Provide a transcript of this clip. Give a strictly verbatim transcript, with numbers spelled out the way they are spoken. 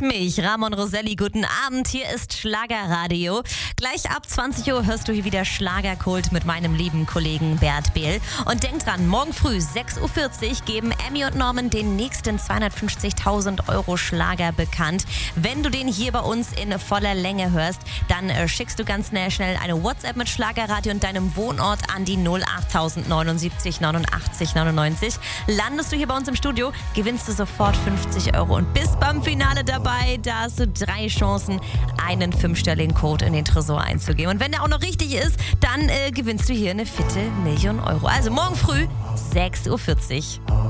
mich, Ramon Roselli. Guten Abend, hier ist Schlagerradio. Gleich ab zwanzig Uhr hörst du hier wieder Schlagerkult mit meinem lieben Kollegen Bert Behl. Und denk dran, morgen früh sechs Uhr vierzig geben Emmy und Norman den nächsten zweihundertfünfzigtausend Euro Schlager bekannt. Wenn du den hier bei uns in voller Länge hörst, dann äh, schickst du ganz schnell, schnell eine WhatsApp mit Schlagerradio und deinem Wohnort an die null acht neunundsiebzig neunundachtzig neunundneunzig. Landest du hier bei uns im Studio, gewinnst du sofort fünfzig Euro und bist beim Finale dabei. Da hast du drei Chancen, einen fünfstelligen Code in den Tresor einzugeben. Und wenn der auch noch richtig ist, dann äh, gewinnst du hier eine Viertelmillion Euro. Also morgen früh sechs Uhr vierzig.